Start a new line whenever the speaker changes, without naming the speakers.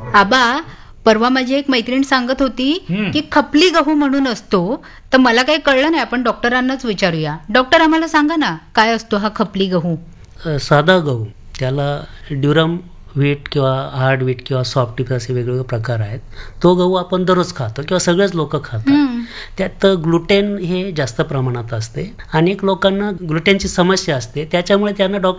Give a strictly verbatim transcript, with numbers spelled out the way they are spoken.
आबा, परवा माझी एक मैत्रीण सांगत होती
हं.
की खपली गहू म्हणून असतो. तर मला काही कळलं नाही, आपण डॉक्टरांनाच विचारूया. डॉक्टर, आम्हाला सांगा ना, काय असतो हा खपली गहू?
अ, साधा गहू, त्याला ड्युरम व्हीट किंवा हार्ड व्हीट किंवा सॉफ्ट व्हीट असे वेगवेगळे प्रकार आहेत. तो गहू आपण दररोज खातो किंवा सगळेच लोक खातात.
हं.
त्यात ग्लुटेन हे जास्त प्रमाणात असते. अनेक लोकांना ग्लुटेनची समस्या असते, त्याच्यामुळे त्यांना डॉक्टर